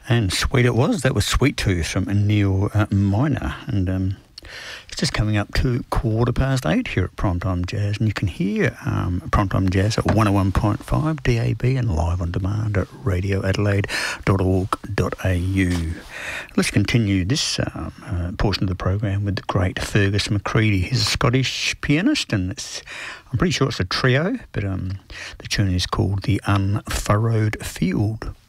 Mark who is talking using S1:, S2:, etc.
S1: And sweet it was. That was Sweet Tooth from Neil Miner. And it's just coming up to 8:15 here at Primetime Jazz. And you can hear Primetime Jazz at 101.5 DAB and live on demand at radioadelaide.org.au. Let's continue this portion of the program with the great Fergus McCready. He's a Scottish pianist, and I'm pretty sure it's a trio, but the tune is called The Unfurrowed Field.